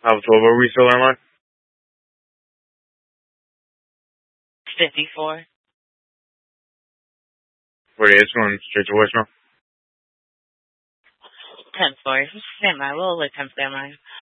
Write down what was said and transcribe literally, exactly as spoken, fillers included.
House twelve, are we still online? fifty-four. forty-eight, it's going straight to voicemail. ten four. Stand by. We'll let ten stand by.